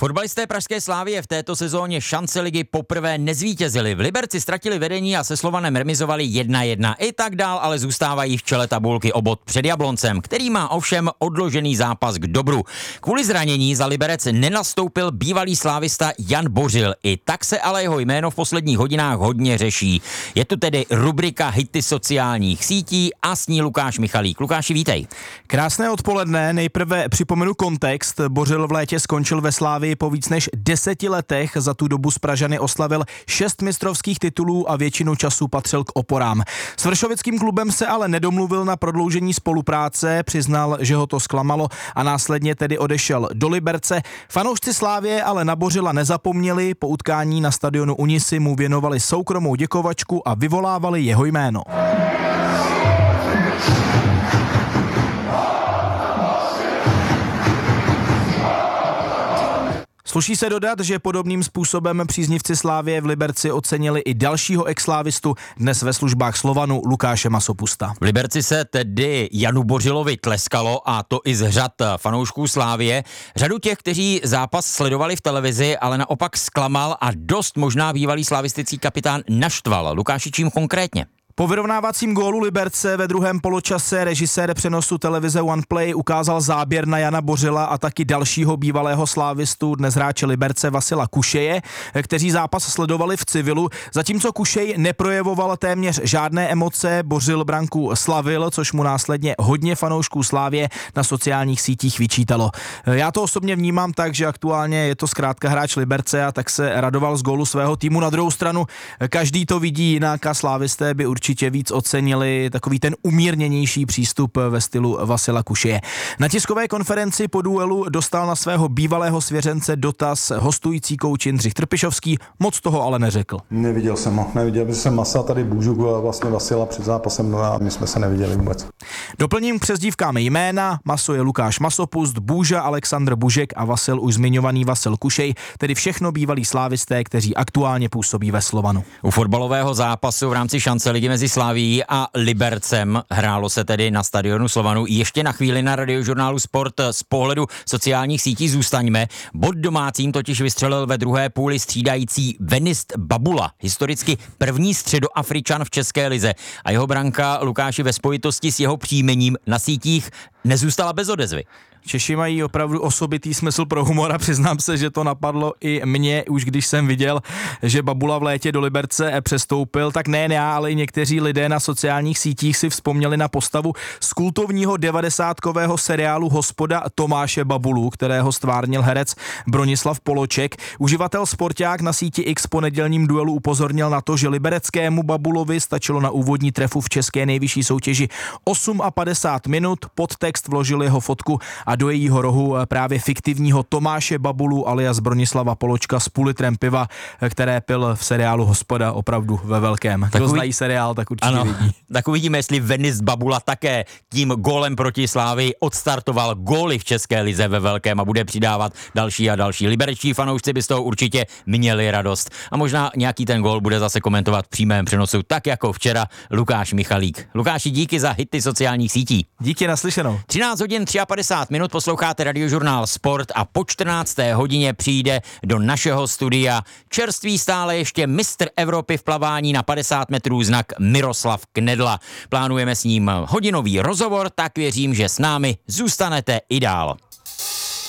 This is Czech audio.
Fotbalisté pražské Slavie v této sezóně šance ligy poprvé nezvítězili. V Liberci ztratili vedení a se Slovanem remizovali 1-1. I tak dál ale zůstávají v čele tabulky o bod před Jabloncem, který má ovšem odložený zápas k dobru. Kvůli zranění za Liberec nenastoupil bývalý slávista Jan Bořil. I tak se ale jeho jméno v posledních hodinách hodně řeší. Je tu tedy rubrika Hity sociálních sítí a s ní Lukáš Michalík. Lukáši, vítej. Krásné odpoledne. Nejprve připomenu kontext. Bořil v létě skončil ve Slavii po víc než 10 letech. Za tu dobu s Pražany oslavil 6 mistrovských titulů a většinu času patřil k oporám. S vršovickým klubem se ale nedomluvil na prodloužení spolupráce, přiznal, že ho to zklamalo a následně tedy odešel do Liberce. Fanoušci Slavie ale na Bořila nezapomněli, po utkání na stadionu Unisy mu věnovali soukromou děkovačku a vyvolávali jeho jméno. Sluší se dodat, že podobným způsobem příznivci Slavie v Liberci ocenili i dalšího exslávistu, dnes ve službách Slovanu, Lukáše Masopusta. V Liberci se tedy Janu Bořilovi tleskalo, a to i z řad fanoušků Slavie. Řadu těch, kteří zápas sledovali v televizi, ale naopak zklamal a dost možná bývalý slavistický kapitán naštval. Lukáši, čím konkrétně? Po vyrovnávacím gólu Liberce ve druhém poločase režisér přenosu televize OnePlay ukázal záběr na Jana Bořila a taky dalšího bývalého slávistu, dnes hráče Liberce Vasila Kušeje, kteří zápas sledovali v civilu. Zatímco Kušej neprojevoval téměř žádné emoce, Bořil branku slavil, což mu následně hodně fanoušků Slavie na sociálních sítích vyčítalo. Já to osobně vnímám tak, že aktuálně je to zkrátka hráč Liberce a tak se radoval z gólu svého týmu. Na druhou stranu každý to vidí jinak a slávisté by určitě víc ocenili takový ten umírněnější přístup ve stylu Vasila Kušeje. Na tiskové konferenci po duelu dostal na svého bývalého svěřence dotaz hostující kouč Jindřich Trpišovský, moc toho ale neřekl. Neviděl jsem Masa, tady Bůžuk vlastně Vasila před zápasem, no a my jsme se neviděli vůbec. Doplním k přezdívkám jména. Maso je Lukáš Masopust, Bůža Alexandr Bužek a Vasil už zmiňovaný Vasil Kušej, tedy všechno bývalí slávisté, kteří aktuálně působí ve Slovanu. U fotbalového zápasu v rámci šance ligy mezi Slavií a Libercem hrálo se tedy na stadionu Slovanu. Ještě na chvíli na Radiožurnálu Sport z pohledu sociálních sítí zůstaňme. Bod domácím totiž vystřelil ve druhé půli střídající Venist Babula, historicky první Středoafričan v české lize, a jeho branka, Lukáši, ve spojitosti s jeho příjmením na sítích nezůstala bez odezvy. Češi mají opravdu osobitý smysl pro humor a přiznám se, že to napadlo i mě, už když jsem viděl, že Babula v létě do Liberce přestoupil, tak nejen já, ale i někteří lidé na sociálních sítích si vzpomněli na postavu z kultovního 90kového seriálu Hospoda Tomáše Babulu, kterého stvárnil herec Bronislav Poloček. Uživatel Sporták na síti X po nedělním duelu upozornil na to, že libereckému Babulovi stačilo na úvodní trefu v české nejvyšší soutěži 58 minut, podtext vložil jeho fotku a do jejího rohu právě fiktivního Tomáše Babulu alias Bronislava Poločka s půl litrem piva, které pil v seriálu Hospoda opravdu ve velkém. Kdo znají seriál, tak určitě vidí. Tak uvidíme, jestli Venist Babula také tím gólem proti Slavii odstartoval góly v české lize ve velkém a bude přidávat další a další. Liberečtí fanoušci by z toho určitě měli radost. A možná nějaký ten gól bude zase komentovat v přímém přenosu, tak jako včera Lukáš Michalík. Lukáši, díky za hity sociálních sítí. Díky, naslyšenou. 13 hodin 53 minut posloucháte Radiožurnál Sport a po 14. hodině přijde do našeho studia čerstvý stále ještě mistr Evropy v plavání na 50 metrů znak Miroslav Knedla. Plánujeme s ním hodinový rozhovor, tak věřím, že s námi zůstanete i dál.